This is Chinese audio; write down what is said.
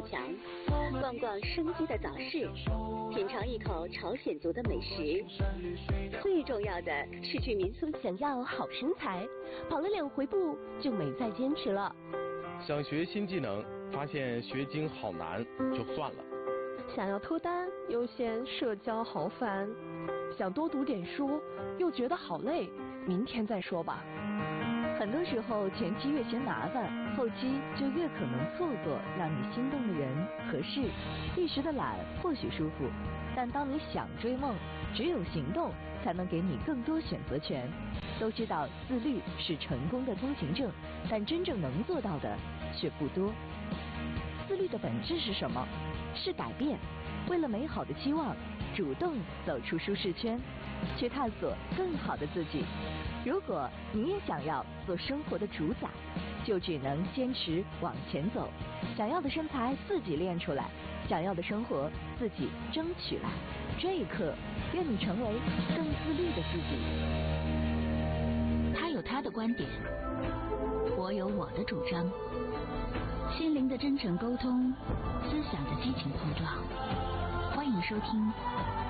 墙，逛逛生机的早市，品尝一口朝鲜族的美食。最重要的是去民宿。 想要好身材，跑了2回步就没再坚持了。 想学新技能，发现学精好难，就算了。 想要脱单，又嫌社交好烦。想多读点书，又觉得好累，明天再说吧。 很多时候，前期越嫌麻烦，后期就越可能错过让你心动的人和事。一时的懒或许舒服，但当你想追梦，只有行动才能给你更多选择权。都知道自律是成功的通行证，但真正能做到的却不多。自律的本质是什么？是改变。为了美好的期望，主动走出舒适圈，去探索更好的自己。如果你也想要做生活的主宰，就只能坚持往前走。想要的身材自己练出来，想要的生活自己争取来。这一刻，愿你成为更自律的自己。 他有他的观点，我有我的主张。心灵的真诚沟通，思想的激情碰撞。欢迎收听